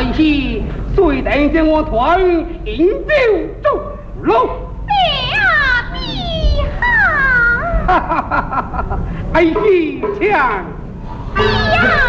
爱惜，谁能将我团引走走路？ 别好， 哈哈哈哈哈！爱惜强。 别